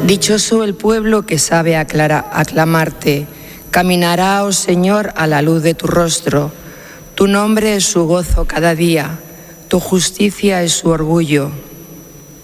Dichoso el pueblo que sabe aclamarte, caminará, oh Señor, a la luz de tu rostro. Tu nombre es su gozo cada día, tu justicia es su orgullo.